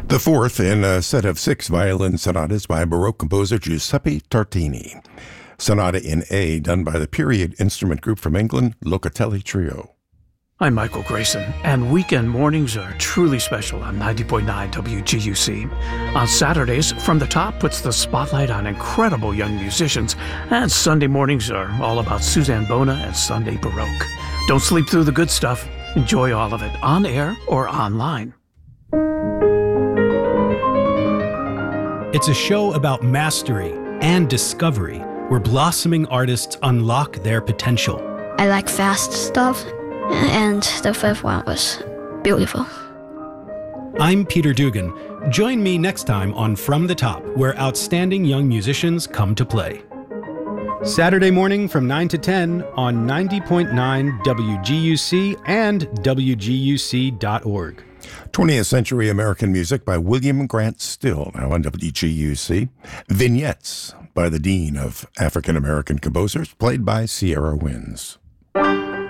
The fourth in a set of 6 violin sonatas by Baroque composer Giuseppe Tartini. Sonata in A, done by the period instrument group from England, Locatelli Trio. I'm Michael Grayson, and weekend mornings are truly special on 90.9 WGUC. On Saturdays, From the Top puts the spotlight on incredible young musicians, and Sunday mornings are all about Suzanne Bona and Sunday Baroque. Don't sleep through the good stuff. Enjoy all of it, on air or online. It's a show about mastery and discovery, where blossoming artists unlock their potential. I like fast stuff, and the fifth one was beautiful. I'm Peter Dugan. Join me next time on From the Top, where outstanding young musicians come to play. Saturday morning from 9 to 10 on 90.9 WGUC and WGUC.org. 20th Century American Music by William Grant Still, now on WGUC. Vignettes by the Dean of African American Composers, played by Sierra Winds.